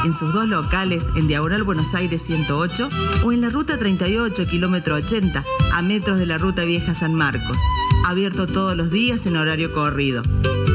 en sus dos locales en Diagonal Buenos Aires 108 o en la Ruta 38, kilómetro 80, a metros de la Ruta Vieja San Marcos. Abierto todos los días en horario corrido.